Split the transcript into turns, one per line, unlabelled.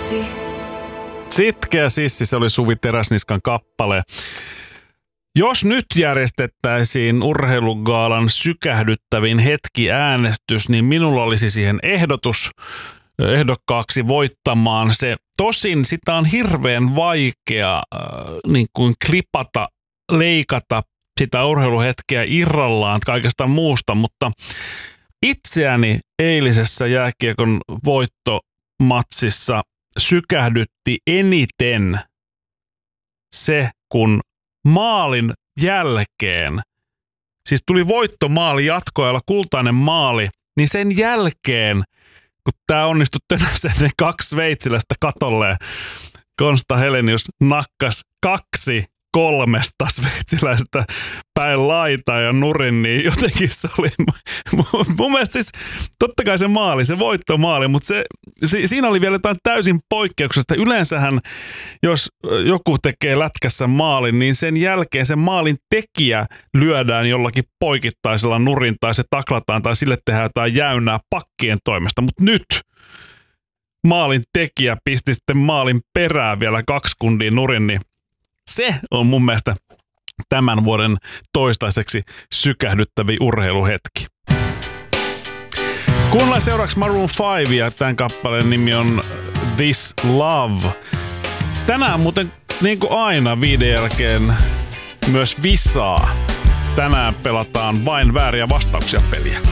Sitkeä sissi, se oli Suvi Teräsniskan kappale. Jos nyt järjestettäisiin urheilugaalan sykähdyttävin hetki äänestys, niin minulla olisi siihen ehdokkaaksi voittamaan se. Tosin sitä on hirveän vaikea niin kuin klipata, leikata sitä urheiluhetkeä irrallaan kaikesta muusta, mutta itseäni eilisessä jääkiekon voittomatsissa sykähdytti eniten se, kun maalin jälkeen, siis tuli voittomaali jatkoajalla, kultainen maali, niin sen jälkeen, kun tämä onnistui Tönäsen 2 sveitsiläistä katolleen, Konsta Helenius nakkas 2 3 sveitsiläistä päin laitaa ja nurin, niin jotenkin se oli, mun mielestä siis, totta kai se maali, se voittomaali, mutta siinä oli vielä jotain täysin poikkeuksesta. Yleensähän, jos joku tekee lätkässä maalin, niin sen jälkeen sen maalin tekijä lyödään jollakin poikittaisella nurin, tai se taklataan, tai sille tehdään jotain jäynää pakkien toimesta, mutta nyt maalin tekijä pisti sitten maalin perään vielä 2 sekuntia nurin, niin se on mun mielestä tämän vuoden toistaiseksi sykähdyttävi urheiluhetki. Kuunnellaan seuraavaksi Maroon 5 ja tämän kappaleen nimi on This Love. Tänään muuten niin kuin aina 5 jälkeen myös visaa. Tänään pelataan vain vääriä vastauksia peliä.